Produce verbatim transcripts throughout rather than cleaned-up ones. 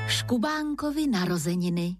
Škubánkovi narozeniny.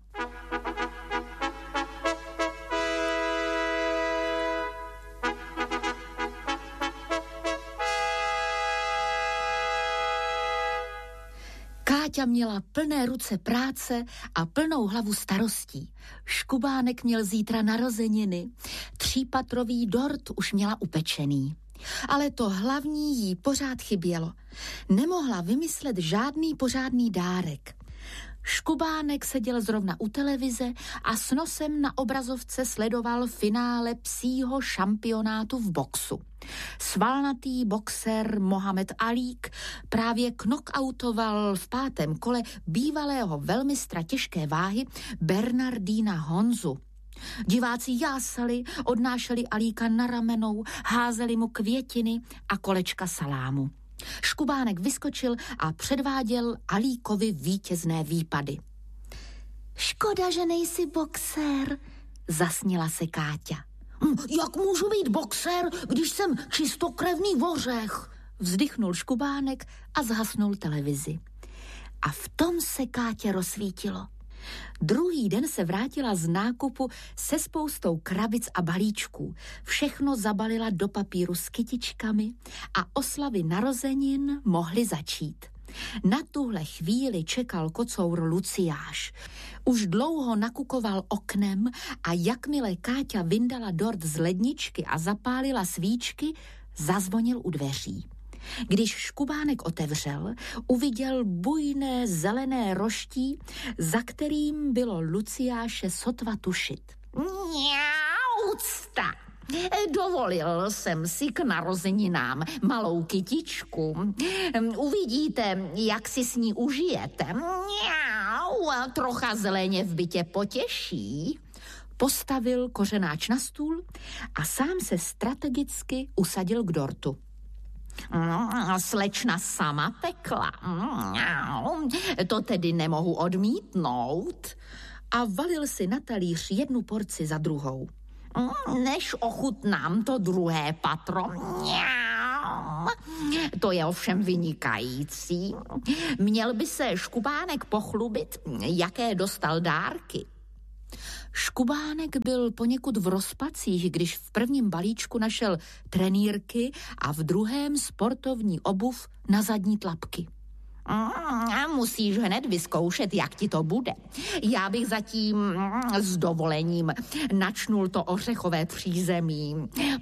Káťa měla plné ruce práce a plnou hlavu starostí. Škubánek měl zítra narozeniny. Třípatrový dort už měla upečený. Ale to hlavní jí pořád chybělo. Nemohla vymyslet žádný pořádný dárek. Škubánek seděl zrovna u televize a s nosem na obrazovce sledoval finále psího šampionátu v boxu. Svalnatý boxer Mohamed Alík právě knockoutoval v pátém kole bývalého velmistra těžké váhy Bernardína Honzu. Diváci jásali, odnášeli Alíka na ramenou, házeli mu květiny a kolečka salámu. Škubánek vyskočil a předváděl Alíkovi vítězné výpady. Škoda, že nejsi boxer, zasnila se Káťa. Jak můžu být boxer, když jsem čistokrevný vořech? Vzdychnul Škubánek a zhasnul televizi. A v tom se Kátě rozsvítilo. Druhý den se vrátila z nákupu se spoustou krabic a balíčků. Všechno zabalila do papíru s kytičkami a oslavy narozenin mohly začít. Na tuhle chvíli čekal kocour Luciáš. Už dlouho nakukoval oknem a jakmile Káťa vyndala dort z ledničky a zapálila svíčky, zazvonil u dveří. Když Škubánek otevřel, uviděl bujné zelené roští, za kterým bylo Luciáše sotva tušit. Mňaucta! Dovolil jsem si k narozeninám malou kytičku. Uvidíte, jak si s ní užijete. Mňau, trocha zeleně v bytě potěší. Postavil kořenáč na stůl a sám se strategicky usadil k dortu. Slečna sama pekla. To tedy nemohu odmítnout. A valil si na talíř jednu porci za druhou. Než ochutnám to druhé patro. To je ovšem vynikající. Měl by se Škubánek pochlubit, jaké dostal dárky. Škubánek byl poněkud v rozpacích, když v prvním balíčku našel trenýrky a v druhém sportovní obuv na zadní tlapky. Mm, musíš hned vyzkoušet, jak ti to bude. Já bych zatím mm, s dovolením načnul to ořechové přízemí.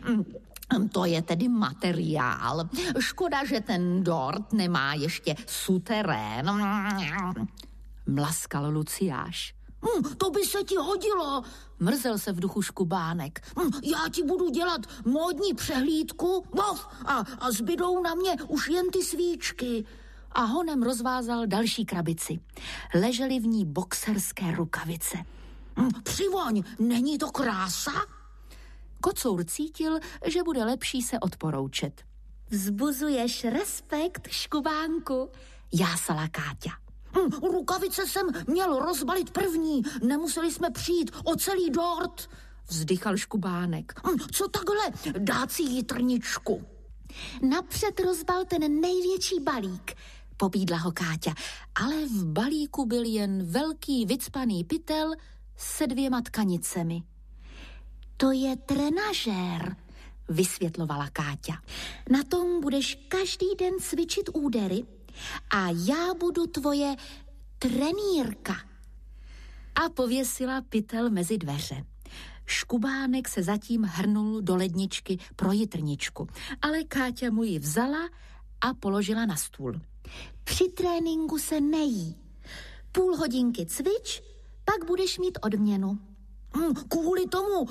Mm, to je tedy materiál. Škoda, že ten dort nemá ještě suterén. Mm, mlaskal Luciáš. Mm, to by se ti hodilo, mrzel se v duchu Škubánek. Mm, já ti budu dělat módní přehlídku bof, a, a zbydou na mě už jen ty svíčky. A honem rozvázal další krabici. Ležely v ní boxerské rukavice. Mm, přivoň, není to krása? Kocour cítil, že bude lepší se odporoučet. Vzbuzuješ respekt, Škubánku, jásala Káťa. Hm, rukavice jsem měl rozbalit první, nemuseli jsme přijít o celý dort, vzdychal Škubánek. Hm, co takhle, dát si jitrničku? Napřed rozbal ten největší balík, pobídla ho Káťa, ale v balíku byl jen velký vycpaný pytel se dvěma tkanicemi. To je trenažér, vysvětlovala Káťa. Na tom budeš každý den cvičit údery a já budu tvoje trenýrka. A pověsila pytel mezi dveře. Škubánek se zatím hrnul do ledničky pro jitrničku, ale Káťa mu ji vzala a položila na stůl. Při tréninku se nejí. Půl hodinky cvič, pak budeš mít odměnu. Kvůli tomu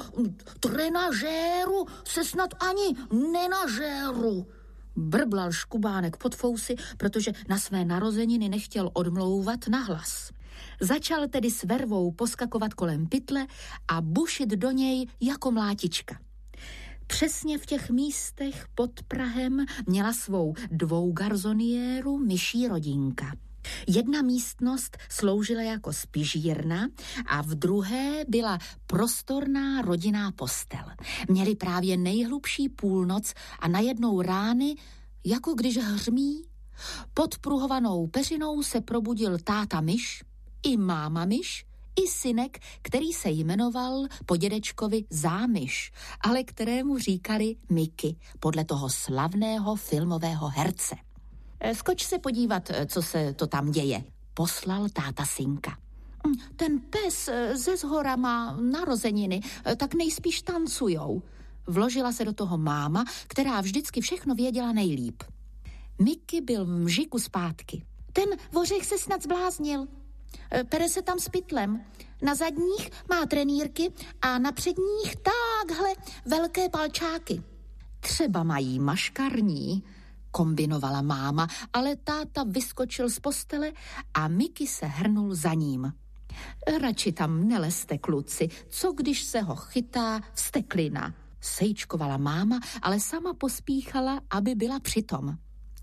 trenažéru se snad ani nenažéru, brblal Škubánek pod fousy, protože na své narozeniny nechtěl odmlouvat nahlas. Začal tedy s vervou poskakovat kolem pytle a bušit do něj jako mlátička. Přesně v těch místech pod prahem měla svou dvougarzoniéru myší rodinka. Jedna místnost sloužila jako spižírna a v druhé byla prostorná rodinná postel. Měli právě nejhlubší půlnoc a najednou rány, jako když hřmí, Pod pruhovanou peřinou se probudil táta myš, i máma myš, i synek, který se jmenoval po dědečkovi Zámyš, ale kterému říkali Mickey, podle toho slavného filmového herce. Skoč se podívat, co se to tam děje, poslal táta synka. Ten pes ze zhora má narozeniny, tak nejspíš tancujou. Vložila se do toho máma, která vždycky všechno věděla nejlíp. Mickey byl v mžiku zpátky. Ten vořech se snad zbláznil. Pere se tam s pytlem. Na zadních má trenýrky a na předních takhle velké palčáky. Třeba mají maškarní, kombinovala máma, ale táta vyskočil z postele a Mickey se hrnul za ním. Radši tam nelezte, kluci, co když se ho chytá vsteklina, sejčkovala máma, ale sama pospíchala, aby byla přitom.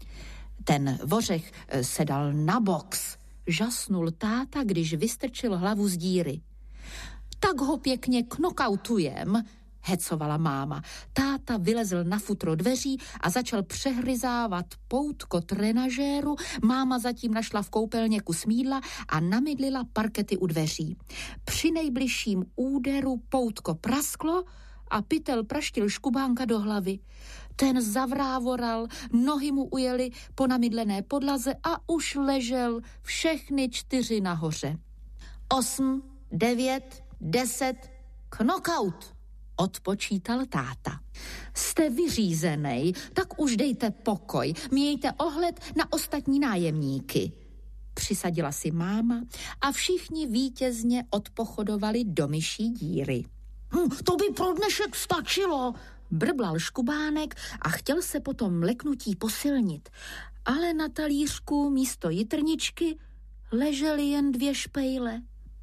Ten vořech se dal na box, žasnul táta, když vystrčil hlavu z díry. Tak ho pěkně knokautujem, hecovala máma. Táta vylezl na futro dveří a začal přehryzávat poutko trenažéru. Máma zatím našla v koupelně kus mýdla a namydlila parkety u dveří. Při nejbližším úderu poutko prasklo a pytel praštil Škubánka do hlavy. Ten zavrávoral, nohy mu ujeli po namydlené podlaze a už ležel všechny čtyři nahoře. Osm, devět, deset, knockout, odpočítal táta. Jste vyřízenej, tak už dejte pokoj, mějte ohled na ostatní nájemníky. Přisadila si máma a všichni vítězně odpochodovali do myší díry. Hm, to by pro dnešek stačilo, brblal Škubánek a chtěl se potom leknutí posilnit, ale na talířku místo jitrničky ležely jen dvě špejle.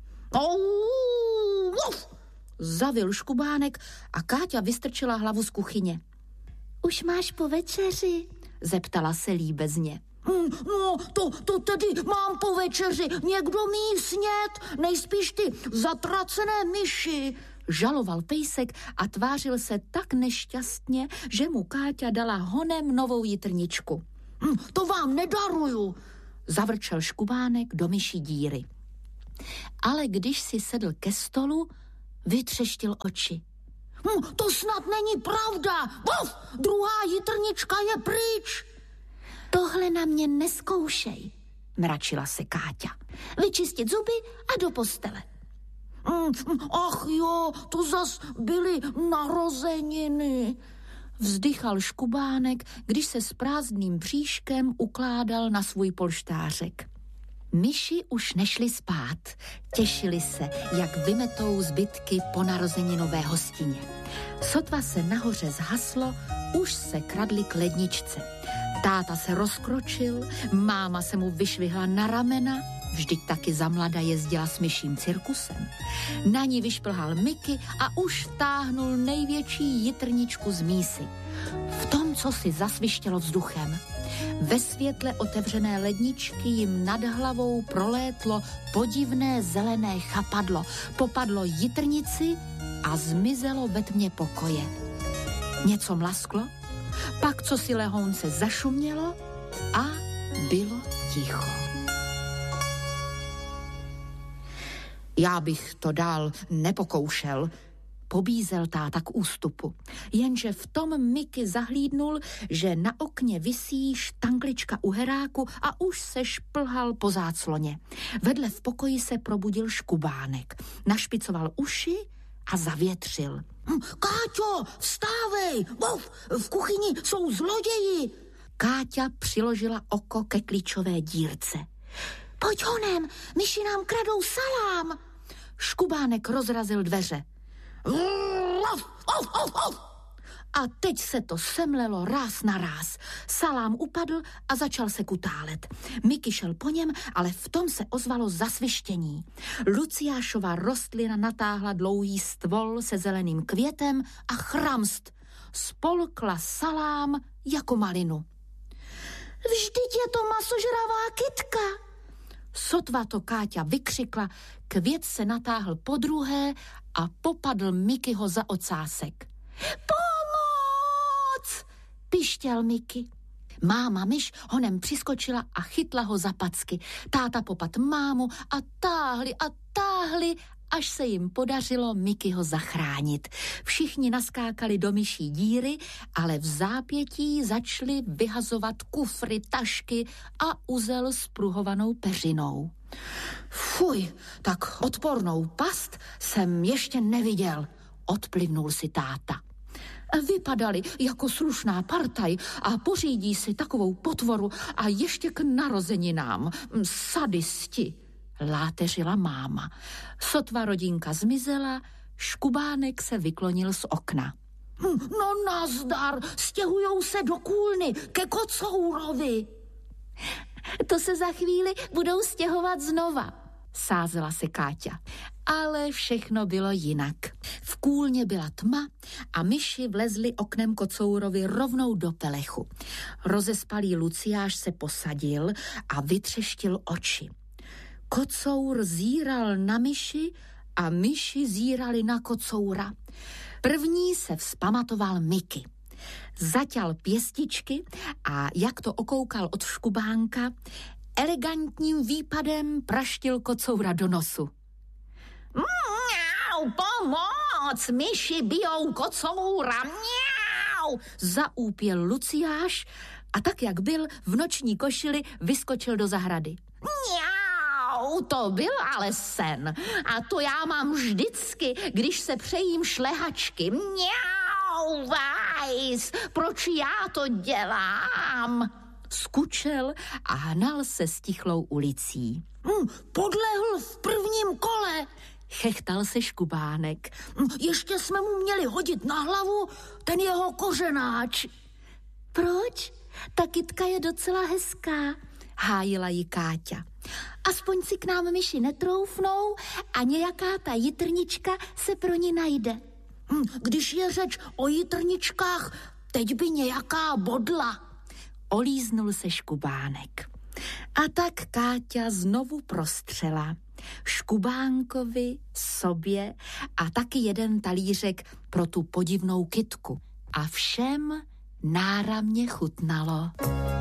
Zavil Škubánek a Káťa vystrčila hlavu z kuchyně. Už máš po večeři? Zeptala se líbezně. Hm, no, to, to tedy mám po večeři. Někdo mí snět, nejspíš ty zatracené myši. Žaloval pejsek a tvářil se tak nešťastně, že mu Káťa dala honem novou jitrničku. Hm, to vám nedaruju, zavrčel Škubánek do myší díry. Ale když si sedl ke stolu, vytřeštil oči. Hm, to snad není pravda. Buf, druhá jitrnička je pryč. Tohle na mě neskoušej, mračila se Káťa. Vyčistit zuby a do postele. Ach jo, to zas byly narozeniny, vzdychal Škubánek, když se s prázdným bříškem ukládal na svůj polštářek. Myši už nešli spát, těšili se, jak vymetou zbytky po narozeninové hostině. Sotva se nahoře zhaslo, už se kradli k ledničce. Táta se rozkročil, máma se mu vyšvihla na ramena, vždyť taky za mlada jezdila s myším cirkusem. Na ní vyšplhal Mickey a už vtáhnul největší jitrničku z mísy. V tom, co si zasvištělo vzduchem. Ve světle otevřené ledničky jim nad hlavou prolétlo podivné zelené chapadlo, popadlo jitrnici a zmizelo ve tmě pokoje. Něco mlasklo, pak co si lehounce zašumělo a bylo ticho. Já bych to dál nepokoušel, pobízel táta k ústupu. Jenže v tom Mickey zahlídnul, že na okně visí štanklička u heráku a už se šplhal po zácloně. Vedle v pokoji se probudil Škubánek. Našpicoval uši a zavětřil. Hm, Káťo, vstávej! Buf, v kuchyni jsou zloději! Káťa přiložila oko ke klíčové dírce. Pojď honem, myši nám kradou salám! Škubánek rozrazil dveře. A teď se to semlelo ráz na ráz. Salám upadl a začal se kutálet. Mickey šel po něm, ale v tom se ozvalo zasvištění. Luciášova rostlina natáhla dlouhý stvol se zeleným květem a chramst. Spolkla salám jako malinu. Vždyť je to masožravá kytka. Sotva to Káťa vykřikla, květ se natáhl podruhé a popadl Mickeyho za ocásek. Pomoc! Pištěl Mickey. Máma myš honem přiskočila a chytla ho za packy. Táta popad mámu a táhli a táhli, až se jim podařilo Mickeyho zachránit. Všichni naskákali do myší díry, ale v zápětí začali vyhazovat kufry, tašky a uzel s pruhovanou peřinou. Fuj, tak odpornou past jsem ještě neviděl, odplivnul si táta. Vypadali jako slušná partaj a pořídí si takovou potvoru a ještě k narozeninám. Sadisti, láteřila máma. Sotva rodinka zmizela, Škubánek se vyklonil z okna. No nazdar, stěhujou se do kůlny ke Kocourovi. To se za chvíli budou stěhovat znova, sázela se Káťa. Ale všechno bylo jinak. V kůlně byla tma a myši vlezli oknem Kocourovi rovnou do pelechu. Rozespalý Luciáš se posadil a vytřeštil oči. Kocour zíral na myši a myši zírali na Kocoura. První se vzpamatoval Mickey. Zaťal pěstičky a jak to okoukal od Škubánka, elegantním výpadem praštil Kocoura do nosu. Mňau, pomoc, myši bijou Kocoura, mňau, zaúpěl Luciáš a tak, jak byl v noční košili, vyskočil do zahrady. Mňau, to byl ale sen a to já mám vždycky, když se přejím šlehačky. Mňau, vajs, proč já to dělám? Skučel a hnal se stichlou ulicí. Hmm, podlehl v prvním kole, chechtal se Škubánek. Ještě jsme mu měli hodit na hlavu ten jeho kořenáč. Proč? Ta kytka je docela hezká, hájila ji Káťa. Aspoň si k nám myši netroufnou a nějaká ta jitrnička se pro ní najde. Když je řeč o jitrničkách, teď by nějaká bodla. Olíznul se Škubánek. A tak Káťa znovu prostřela Škubánkovi, sobě a taky jeden talířek pro tu podivnou kytku. A všem náramně chutnalo.